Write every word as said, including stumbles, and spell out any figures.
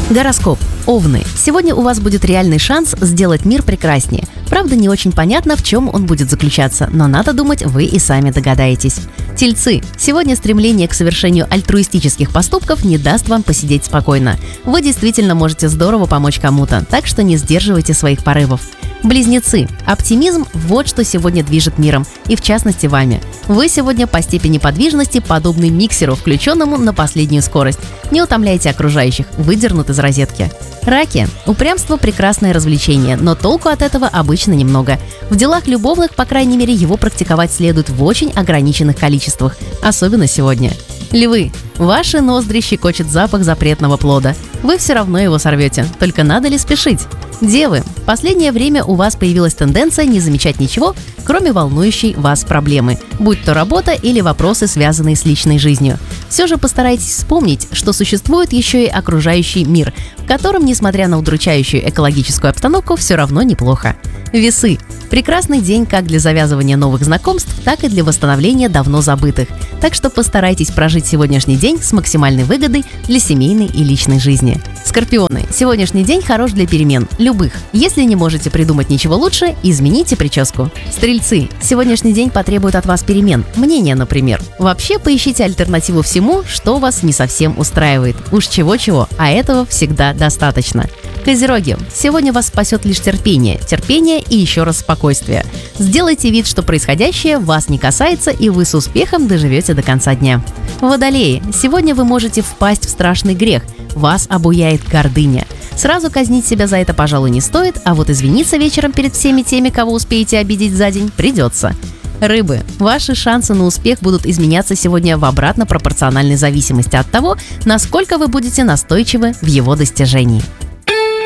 Гороскоп. Овны. Сегодня у вас будет реальный шанс сделать мир прекраснее. Правда, не очень понятно, в чем он будет заключаться, но надо думать, вы и сами догадаетесь. Тельцы. Сегодня стремление к совершению альтруистических поступков не даст вам посидеть спокойно. Вы действительно можете здорово помочь кому-то, так что не сдерживайте своих порывов. Близнецы. Оптимизм – вот что сегодня движет миром, и в частности вами. Вы сегодня по степени подвижности подобны миксеру, включенному на последнюю скорость. Не утомляйте окружающих, выдернут из розетки. Раки. Упрямство – прекрасное развлечение, но толку от этого обычно немного. В делах любовных, по крайней мере, его практиковать следует в очень ограниченных количествах, особенно сегодня. Львы. Ваши ноздри щекочет запах запретного плода. Вы все равно его сорвете, только надо ли спешить? Девы. В последнее время у вас появилась тенденция не замечать ничего, кроме волнующей вас проблемы, будь то работа или вопросы, связанные с личной жизнью. Все же постарайтесь вспомнить, что существует еще и окружающий мир, в котором, несмотря на удручающую экологическую обстановку, все равно неплохо. Весы. Прекрасный день как для завязывания новых знакомств, так и для восстановления давно забытых. Так что постарайтесь прожить сегодняшний день с максимальной выгодой для семейной и личной жизни. Скорпионы. Сегодняшний день хорош для перемен, любых. Если не можете придумать ничего лучше, измените прическу. Стрельцы. Сегодняшний день потребует от вас перемен, мнения, например. Вообще, поищите альтернативу всему, что вас не совсем устраивает. Уж чего-чего, а этого всегда достаточно. Козероги. Сегодня вас спасет лишь терпение, терпение и еще раз спокойствие. Сделайте вид, что происходящее вас не касается, и вы с успехом доживете до конца дня. Водолеи. Сегодня вы можете впасть в страшный грех. Вас обуяет гордыня. Сразу казнить себя за это, пожалуй, не стоит, а вот извиниться вечером перед всеми теми, кого успеете обидеть за день, придется. Рыбы. Ваши шансы на успех будут изменяться сегодня в обратно пропорциональной зависимости от того, насколько вы будете настойчивы в его достижении.